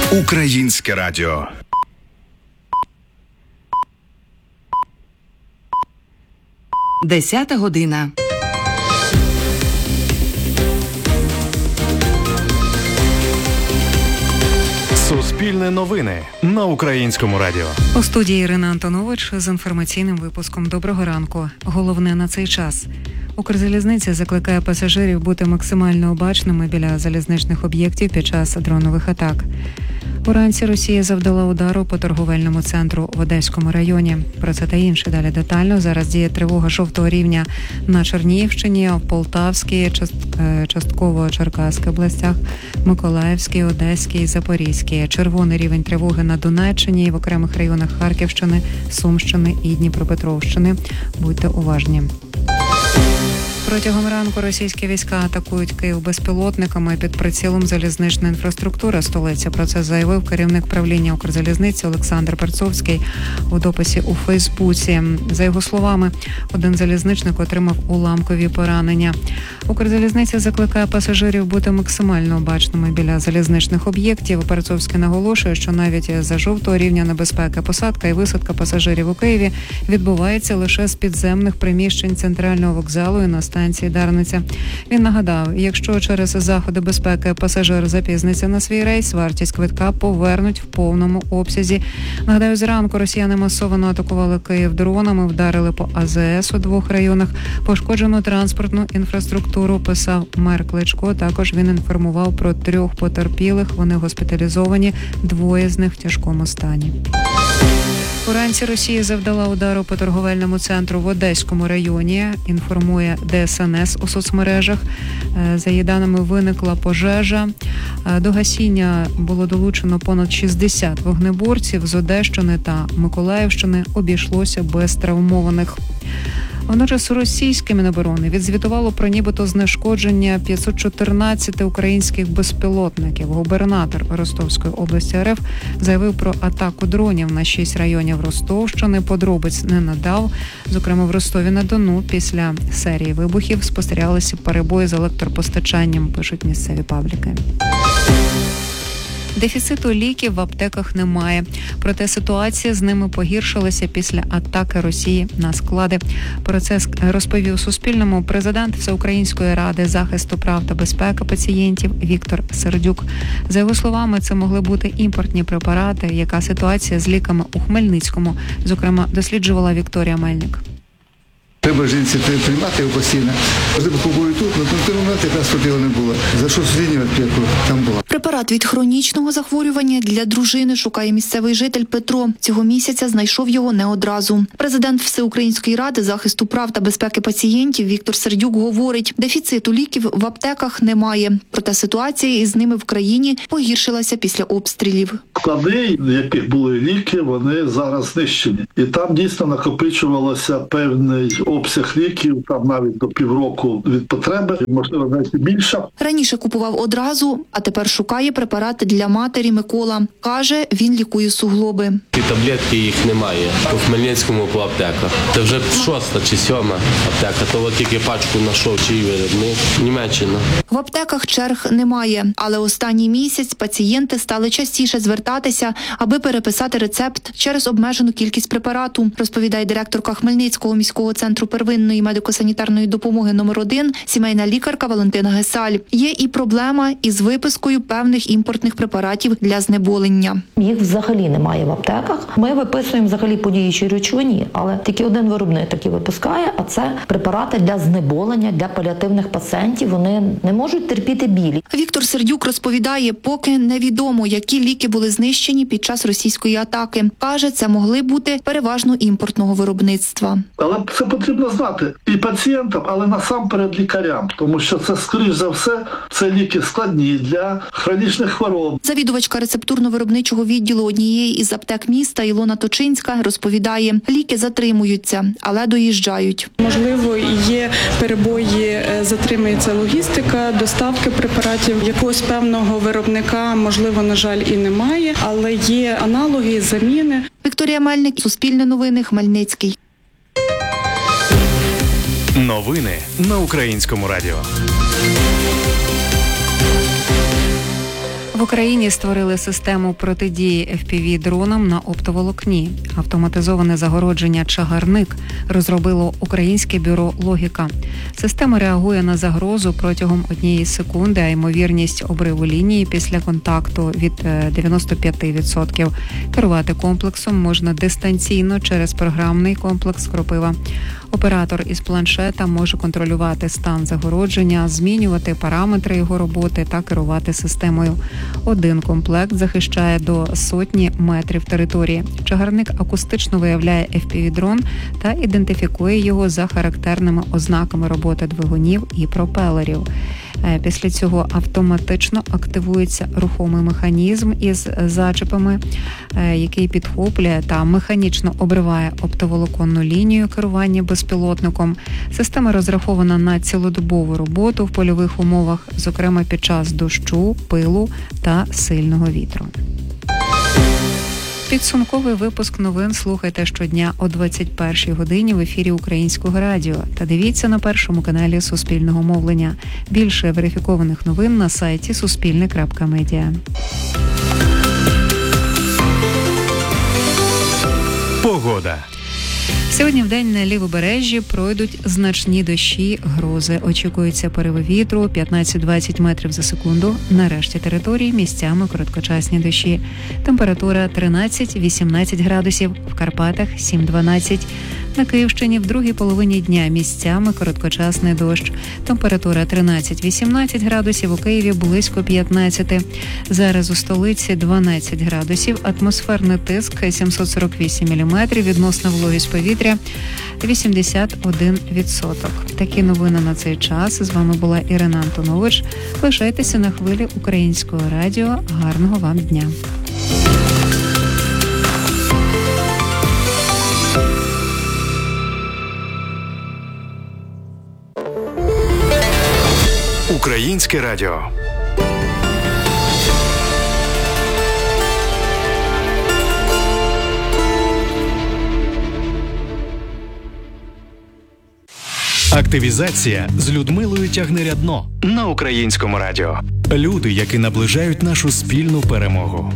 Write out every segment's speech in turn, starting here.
Українське радіо. Десята година. Суспільне новини на Українському радіо. У студії Ірина Антонович з інформаційним випуском «Доброго ранку». Головне на цей час. Укрзалізниця закликає пасажирів бути максимально обачними біля залізничних об'єктів під час дронових атак. Уранці Росія завдала удару по торговельному центру в Одеському районі. Про це та інше далі детально. Зараз діє тривога жовтого рівня на Чернігівщині, в Полтавській, частково Черкаській областях, Миколаївській, Одеській, Запорізькій. Червоний рівень тривоги на Донеччині, в окремих районах Харківщини, Сумщини і Дніпропетровщини. Будьте уважні. Протягом ранку російські війська атакують Київ безпілотниками під прицілом залізничної інфраструктури столиці. Про це заявив керівник правління Укрзалізниці Олександр Перцовський у дописі у Фейсбуці. За його словами, один залізничник отримав уламкові поранення. Укрзалізниця закликає пасажирів бути максимально обачними біля залізничних об'єктів. Перцовський наголошує, що навіть за жовтого рівня небезпеки посадка і висадка пасажирів у Києві відбувається лише з підземних приміщень центрального вокзалу і на станції Дарниця. Він нагадав, якщо через заходи безпеки пасажир запізниться на свій рейс, вартість квитка повернуть в повному обсязі. Нагадаю, зранку росіяни масово атакували Київ дронами, вдарили по АЗС у двох районах, пошкоджену транспортну інфраструктуру, писав мер Кличко. Також він інформував про 3 потерпілих. Вони госпіталізовані, 2 з них в тяжкому стані. Уранці Росія завдала удару по торговельному центру в Одеському районі, інформує ДСНС у соцмережах. За її даними, виникла пожежа. До гасіння було долучено понад 60 вогнеборців з Одещини та Миколаївщини. Обійшлося без травмованих. Водночас російське Міноборони відзвітувало про нібито знешкодження 514 українських безпілотників. Губернатор Ростовської області РФ заявив про атаку дронів на 6 районів Ростовщини. Подробиць не надав. Зокрема, в Ростові-на-Дону після серії вибухів спостерігалися перебої з електропостачанням, пишуть місцеві пабліки. Дефіциту ліків в аптеках немає. Проте ситуація з ними погіршилася після атаки Росії на склади. Про це розповів Суспільному президент Всеукраїнської ради захисту прав та безпеки пацієнтів Віктор Сердюк. За його словами, це могли бути імпортні препарати. Яка ситуація з ліками у Хмельницькому? Зокрема, досліджувала Вікторія Мельник. Треба жінці приймати його постійно. Можливо, побою тут, але в той момент якраз тут його не було. Зайшов в сусідню аптеку, там була. Препарат від хронічного захворювання для дружини шукає місцевий житель Петро. Цього місяця знайшов його не одразу. Президент Всеукраїнської ради захисту прав та безпеки пацієнтів Віктор Сердюк говорить, дефіциту ліків в аптеках немає. Проте ситуація із ними в країні погіршилася після обстрілів. Склади, в яких були ліки, вони зараз знищені. І там дійсно накопичувалося певний обсяг ліків, там навіть до півроку від потреби, можливо, навіть більше. Раніше купував одразу, а тепер шукає препарати для матері Микола. Каже, він лікує суглоби. Ті таблетки їх немає. У Хмельницькому по аптеках. Це вже 6-та чи 7-та аптека. То от тільки пачку знайшов, чий виробник. Німеччина. В аптеках черг немає, але останній місяць пацієнти стали частіше звертатися, аби переписати рецепт через обмежену кількість препарату, розповідає директорка Хмельницького міського центру первинної медико-санітарної допомоги номер 1, сімейна лікарка Валентина Гесаль. Є і проблема із випискою певних імпортних препаратів для знеболення. Їх взагалі немає в аптеках. Ми виписуємо взагалі по діючій речовині, але тільки один виробник такі випускає, а це препарати для знеболення, для паліативних пацієнтів. Вони не можуть терпіти білі. Віктор Сердюк розповідає, поки невідомо, які ліки були знищені під час російської атаки. Каже, це могли бути переважно імпортного виробництва. Але це потрібно знати і пацієнтам, але насамперед лікарям, тому що це, скоріш за все, це ліки складні для хронічних хвороб. Завідувачка рецептурно-виробничого відділу однієї із аптек міста Ілона Точинська розповідає, ліки затримуються, але доїжджають. Можливо, є перебої, затримується логістика, доставки препаратів. Якогось певного виробника, можливо, на жаль, і немає, але є аналоги, заміни. Вікторія Мельник, Суспільне новини, Хмельницький. Новини на Українському радіо. В Україні створили систему протидії FPV-дронам на оптоволокні. Автоматизоване загородження «Чагарник» розробило українське бюро «Логіка». Система реагує на загрозу протягом 1 секунди, а ймовірність обриву лінії після контакту від 95%. Керувати комплексом можна дистанційно через програмний комплекс «Кропива». Оператор із планшета може контролювати стан загородження, змінювати параметри його роботи та керувати системою. Один комплект захищає до 100 метрів території. Чагарник акустично виявляє FPV-дрон та ідентифікує його за характерними ознаками роботи двигунів і пропелерів. Після цього автоматично активується рухомий механізм із зачепами, який підхоплює та механічно обриває оптоволоконну лінію керування безпілотником. Система розрахована на цілодобову роботу в польових умовах, зокрема під час дощу, пилу та сильного вітру. Підсумковий випуск новин слухайте щодня о 21-й годині в ефірі Українського радіо. Та дивіться на першому каналі Суспільного мовлення. Більше верифікованих новин на сайті suspilne.media. Погода. Сьогодні вдень на лівобережжі пройдуть значні дощі, грози. Очікуються пориви вітру 15-20 метрів за секунду. На решті території місцями короткочасні дощі. Температура 13-18 градусів, в Карпатах 7-12. На Київщині в другій половині дня місцями короткочасний дощ. Температура 13-18 градусів, у Києві близько 15. Зараз у столиці 12 градусів, атмосферний тиск 748 міліметрів, відносна вологість повітря 81%. Такі новини на цей час. З вами була Ірина Антонович. Лишайтеся на хвилі Українського радіо. Гарного вам дня. Українське радіо. Активізація з Людмилою Тягнирядно на Українському радіо. Люди, які наближають нашу спільну перемогу.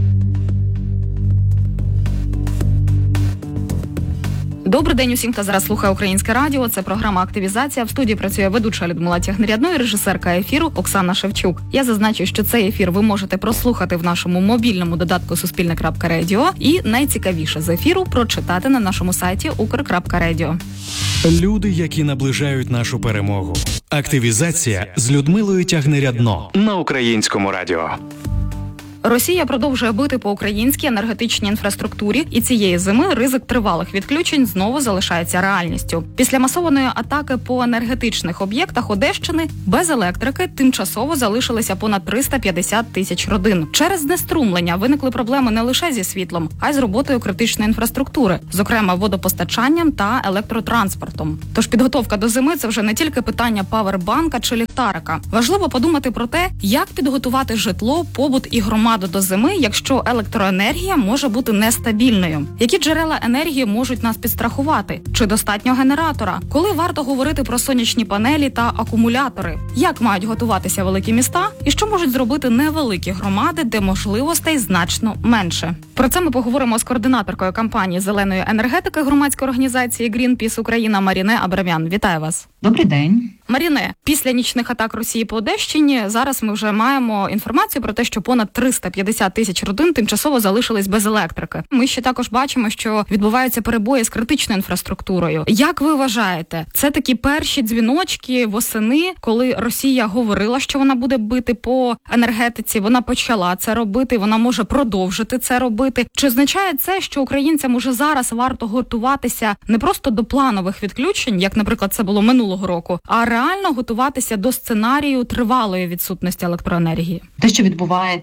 Добрий день усім, хто зараз слухає Українське радіо. Це програма «Активізація». В студії працює ведуча Людмила Тягнирядно і режисерка ефіру Оксана Шевчук. Я зазначу, що цей ефір ви можете прослухати в нашому мобільному додатку Суспільне.Радіо і найцікавіше з ефіру прочитати на нашому сайті Укр.Радіо. Люди, які наближають нашу перемогу. Активізація з Людмилою Тягнирядно на Українському радіо. Росія продовжує бити по українській енергетичній інфраструктурі, і цієї зими ризик тривалих відключень знову залишається реальністю. Після масованої атаки по енергетичних об'єктах Одещини без електрики тимчасово залишилися понад 350 тисяч родин. Через знеструмлення виникли проблеми не лише зі світлом, а й з роботою критичної інфраструктури, зокрема водопостачанням та електротранспортом. Тож підготовка до зими – це вже не тільки питання павербанка чи ліхтарика. Важливо подумати про те, як підготувати житло, побут і громаду до зими, якщо електроенергія може бути нестабільною. Які джерела енергії можуть нас підстрахувати? Чи достатньо генератора? Коли варто говорити про сонячні панелі та акумулятори? Як мають готуватися великі міста? І що можуть зробити невеликі громади, де можливостей значно менше? Про це ми поговоримо з координаторкою кампанії зеленої енергетики громадської організації Greenpeace Україна Маріне Абрамян. Вітаю вас. Добрий день. Маріне, після нічних атак Росії по Одещині зараз ми вже маємо інформацію про те, що понад 350 тисяч родин тимчасово залишились без електрики. Ми ще також бачимо, що відбуваються перебої з критичною інфраструктурою. Як ви вважаєте, це такі перші дзвіночки восени, коли Росія говорила, що вона буде бити по енергетиці, вона почала це робити, вона може продовжити це робити. Чи означає це, що українцям уже зараз варто готуватися не просто до планових відключень, як, наприклад, це було минулого року, а реально готуватися до сценарію тривалої відсутності електроенергії? Те, що відбувається в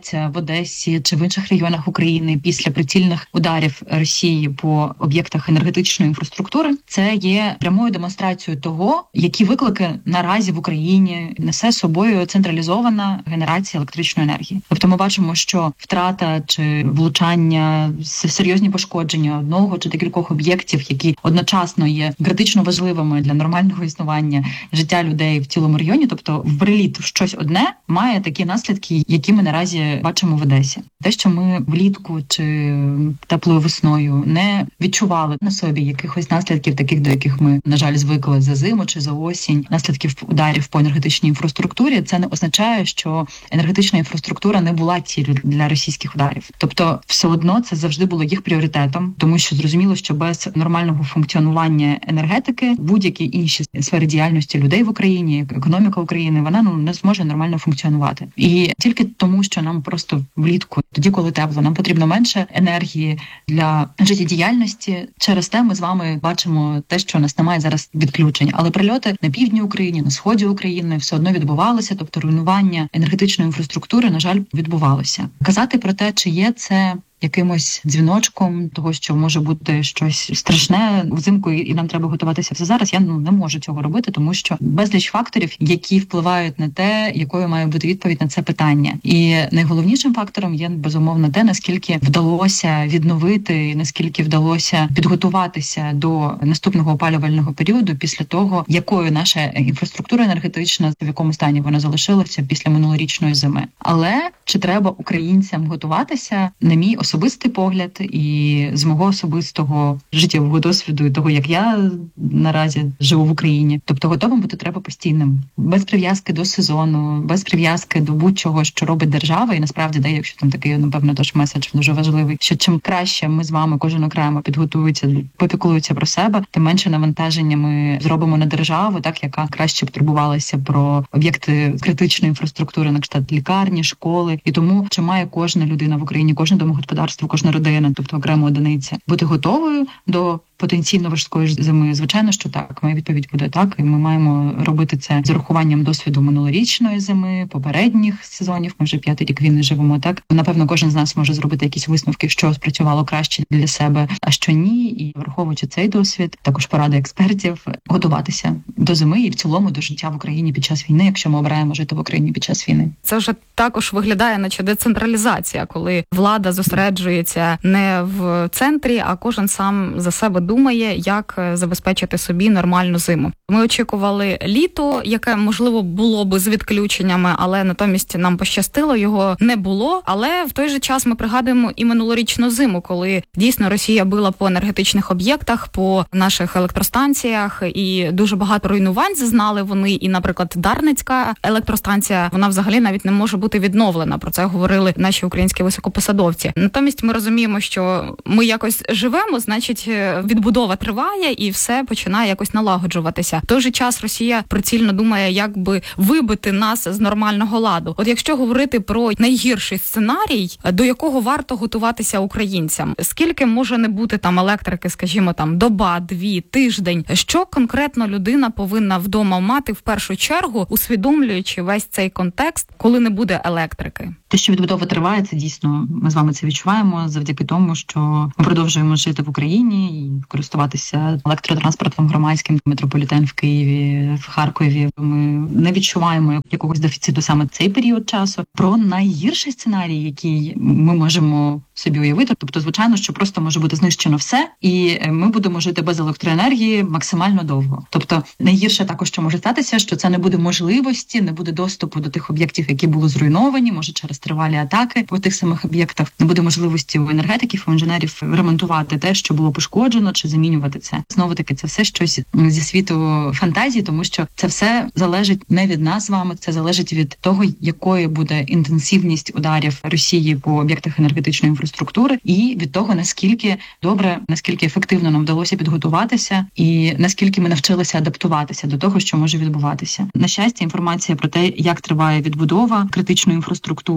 Одесі чи в інших регіонах України після прицільних ударів Росії по об'єктах енергетичної інфраструктури, це є прямою демонстрацією того, які виклики наразі в Україні несе з собою централізована генерація електричної енергії. Тобто ми бачимо, що втрата чи влучання, серйозні пошкодження одного чи декількох об'єктів, які одночасно є критично важливими для нормального існування життя людей в цілому регіоні, тобто в приліт в щось одне має такі наслідки, які ми наразі бачимо в Одесі. Те, що ми влітку чи теплою весною не відчували на собі якихось наслідків, таких, до яких ми, на жаль, звикли за зиму чи за осінь, наслідків ударів по енергетичній інфраструктурі, це не означає, що енергетична інфраструктура не була ціллю для російських ударів. Тобто все одно це завжди було їх пріоритетом, тому що зрозуміло, що без нормального функціонування енергетики будь-які інші сфери діяльності людей в Україні, економіка України, вона не зможе нормально функціонувати. І тільки тому, що нам просто влітку, тоді, коли тепло, нам потрібно менше енергії для життєдіяльності. Через те ми з вами бачимо те, що у нас немає зараз відключень. Але прильоти на півдні України, на сході України все одно відбувалося, тобто руйнування енергетичної інфраструктури, на жаль, відбувалося. Казати про те, чи є це якимось дзвіночком того, що може бути щось страшне взимку, і нам треба готуватися все зараз, я не можу цього робити, тому що безліч факторів, які впливають на те, якою має бути відповідь на це питання. І найголовнішим фактором є, безумовно, те, наскільки вдалося відновити, наскільки вдалося підготуватися до наступного опалювального періоду після того, якою наша інфраструктура енергетична, в якому стані вона залишилася після минулорічної зими. Але чи треба українцям готуватися, на мій особистий погляд і з мого особистого життєвого досвіду і того, як я наразі живу в Україні. Тобто готовим бути треба постійним. Без прив'язки до сезону, без прив'язки до будь-чого, що робить держава. І насправді, якщо там такий, напевно, теж меседж дуже важливий, що чим краще ми з вами кожен окремо підготується, попіклується про себе, тим менше навантаження ми зробимо на державу, так, яка краще б турбувалася про об'єкти критичної інфраструктури, на кшталт лікарні, школи. І тому, чи має кожна людина в Україні, кожне домогосподарство, кожна родина, тобто окрема одиниця, бути готовою до потенційно важкої зими? Звичайно, що так. Моя відповідь буде так. І ми маємо робити це з урахуванням досвіду минулорічної зими, попередніх сезонів. Ми вже 5-й рік війни живемо, так. Напевно, кожен з нас може зробити якісь висновки, що спрацювало краще для себе, а що ні. І враховуючи цей досвід, також поради експертів, готуватися до зими і в цілому до життя в Україні під час війни, якщо ми обираємо жити в Україні під час війни. Це вже також виглядає, наче децентралізація, коли влада зосереджується не в центрі, а кожен сам за себе думає, як забезпечити собі нормальну зиму. Ми очікували літо, яке, можливо, було би з відключеннями, але натомість нам пощастило, його не було. Але в той же час ми пригадуємо і минулорічну зиму, коли дійсно Росія била по енергетичних об'єктах, по наших електростанціях, і дуже багато руйнувань зазнали вони. І, наприклад, Дарницька електростанція, вона взагалі навіть не може бути відновлена. Про це говорили наші українські високопосадовці. Натомість ми розуміємо, що ми якось живемо, значить, відбудова триває і все починає якось налагоджуватися. В той же час Росія прицільно думає, як би вибити нас з нормального ладу. От якщо говорити про найгірший сценарій, до якого варто готуватися українцям, скільки може не бути там електрики, скажімо, там доба, 2, тиждень, що конкретно людина повинна вдома мати в першу чергу, усвідомлюючи весь цей контекст, коли не буде електрики? Те, що відбудова триває, це дійсно, ми з вами це відчуваємо завдяки тому, що ми продовжуємо жити в Україні і користуватися електротранспортом громадським, метрополітен в Києві, в Харкові. Ми не відчуваємо якогось дефіциту саме цей період часу. Про найгірший сценарій, який ми можемо собі уявити, тобто, звичайно, що просто може бути знищено все, і ми будемо жити без електроенергії максимально довго. Тобто, найгірше також, що може статися, що це не буде можливості, не буде доступу до тих об'єктів, які були зруйновані, може через тривалі атаки по тих самих об'єктах, не буде можливості у енергетиків, у інженерів ремонтувати те, що було пошкоджено, чи замінювати це. Знову-таки, це все щось зі світу фантазії, тому що це все залежить не від нас з вами, це залежить від того, якою буде інтенсивність ударів Росії по об'єктах енергетичної інфраструктури, і від того, наскільки добре, наскільки ефективно нам вдалося підготуватися, і наскільки ми навчилися адаптуватися до того, що може відбуватися. На щастя, інформація про те, як триває відбудова критичної інфраструктури,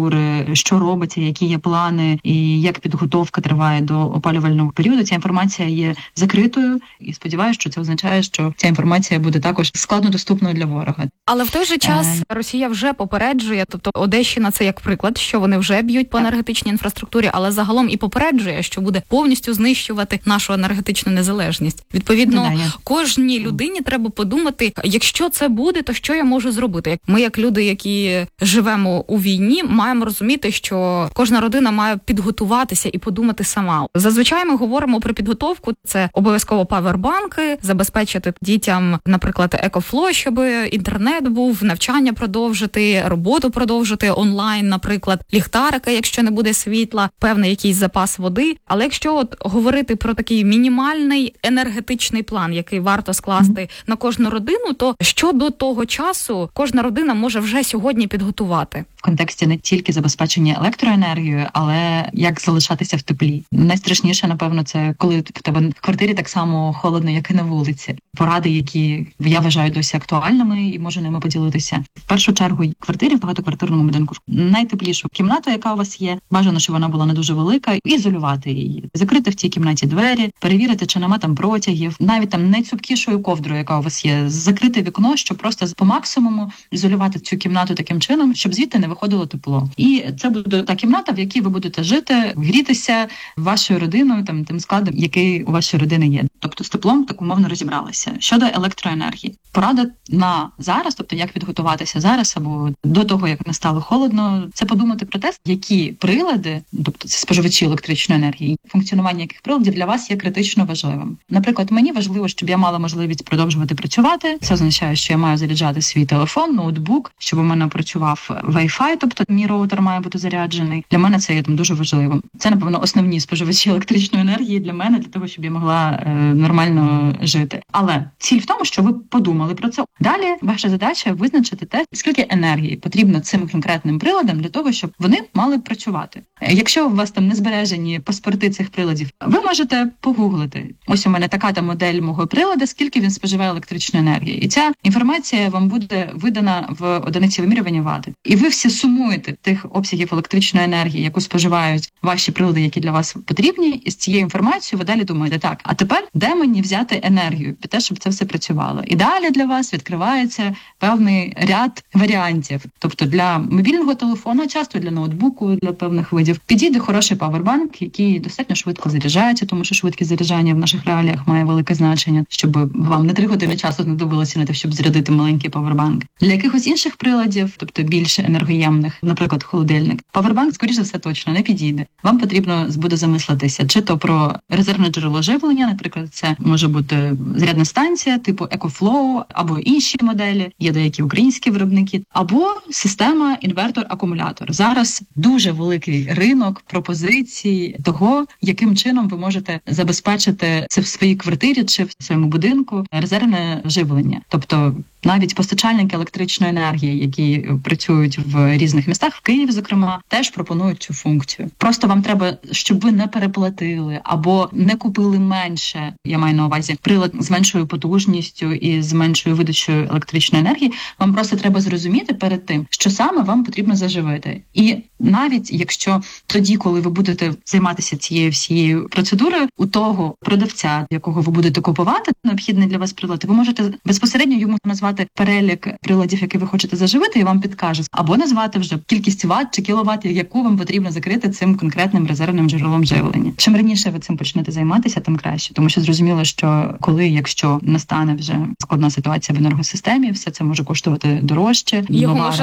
інфраструктури, що робиться, які є плани і як підготовка триває до опалювального періоду. Ця інформація є закритою і сподіваюся, що це означає, що ця інформація буде також складно доступною для ворога. Але в той же час Росія вже попереджує, тобто Одещина це як приклад, що вони вже б'ють по енергетичній інфраструктурі, але загалом і попереджує, що буде повністю знищувати нашу енергетичну незалежність. Відповідно, кожній людині треба подумати, якщо це буде, то що я можу зробити? Ми, як люди, які живемо у війні, маємо розуміти, що кожна родина має підготуватися і подумати сама. Зазвичай ми говоримо про підготовку, це обов'язково павербанки, забезпечити дітям, наприклад, екофло, щоб інтернет був, навчання продовжити, роботу продовжити онлайн, наприклад, ліхтарика, якщо не буде світла, певний якийсь запас води. Але якщо от говорити про такий мінімальний енергетичний план, який варто скласти на кожну родину, то що до того часу кожна родина може вже сьогодні підготувати? В контексті не тільки забезпечення електроенергією, але як залишатися в теплі. Найстрашніше, напевно, це коли в тебе в квартирі так само холодно, як і на вулиці. Поради, які я вважаю досі актуальними і можу ними поділитися. В першу чергу, в квартирі, в багатоквартирному будинку, найтеплішу кімнату, яка у вас є, бажано, щоб вона була не дуже велика, і ізолювати її. Закрити в цій кімнаті двері, перевірити, чи нема там протягів, навіть там найцупкішою ковдрою, яка у вас є, закрити вікно, щоб просто по максимуму ізолювати цю кімнату таким чином, щоб звідти не виходило тепло. І це буде та кімната, в якій ви будете жити, грітися вашою родиною, тим складом, який у вашої родини є. Тобто з теплом так умовно розібралися. Щодо електроенергії. Порада на зараз, тобто як підготуватися зараз або до того, як не стало холодно, це подумати про те, які прилади, тобто це споживачі електричної енергії, функціонування яких приладів для вас є критично важливим. Наприклад, мені важливо, щоб я мала можливість продовжувати працювати. Це означає, що я маю заряджати свій телефон, ноутбук, щоб у мене працював Wi-Fi, тобто мій роутер має бути заряджений. Для мене це є дуже важливим. Це, напевно, основні споживачі електричної енергії для мене, для того, щоб я могла нормально жити. Але ціль в тому, що ви подумали про це. Далі ваша задача визначити те, скільки енергії потрібно цим конкретним приладам для того, щоб вони мали працювати. Якщо у вас там не збережені паспорти цих приладів, ви можете погуглити. Ось у мене така модель мого прилада, скільки він споживає електричної енергії. І ця інформація вам буде видана в одиниці вимірювання вати. І ви всі сумуєте тих обсягів електричної енергії, яку споживають ваші прилади, які для вас потрібні, і з цією інформацією ви далі думаєте, так, а тепер де мені взяти енергію під те, щоб це все працювало? І далі для вас відкривається певний ряд варіантів. Тобто для мобільного телефону, часто для ноутбуку, для певних видів, підійде хороший павербанк, який достатньо швидко заряджається, тому що швидкість заряджання в наших реаліях має велике значення, щоб вам не 3 години часу знадобилося на те, щоб зарядити маленький павербанк. Для якихось інших приладів, тобто більш енергоємних, наприклад, холодильник, павербанк, скоріш за все, точно не підійде. Вам потрібно буде замислитися, чи то про резервне джерело живлення, наприклад, це може бути зарядна станція типу EcoFlow, або інші моделі, є деякі українські виробники, або система інвертор-акумулятор. Зараз дуже великий ринок пропозицій того, яким чином ви можете забезпечити це в своїй квартирі чи в своєму будинку резервне живлення. Тобто навіть постачальники електричної енергії, які працюють в різних містах, в Києві, зокрема, теж пропонують цю функцію. Просто вам треба, щоб ви не переплатили або не купили менше, я маю на увазі, прилад з меншою потужністю і з меншою видачею електричної енергії, вам просто треба зрозуміти перед тим, що саме вам потрібно заживити. І навіть якщо тоді, коли ви будете займатися цією всією процедурою, у того продавця, якого ви будете купувати необхідний для вас прилад, ви можете безпосередньо йому назвати перелік приладів, які ви хочете заживити, і вам підкаже, або назвати вже кількість ват чи кіловат, яку вам потрібно закрити цим конкретним резервним джерелом живлення. Чим раніше ви цим почнете займатися, тим краще, тому що зрозуміло, що якщо настане вже складна ситуація в енергосистемі, все це може коштувати дорожче. Його може